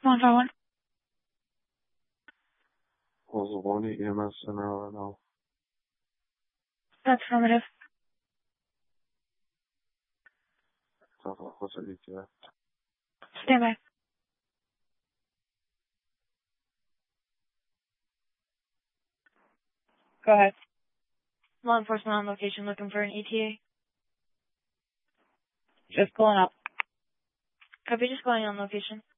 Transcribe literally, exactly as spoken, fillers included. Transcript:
one five one. Was the one E M S center right now? That's affirmative. What's the E T A? Stand by. Go ahead. Law enforcement on location looking for an E T A. Just pulling up. Copy, just going on location.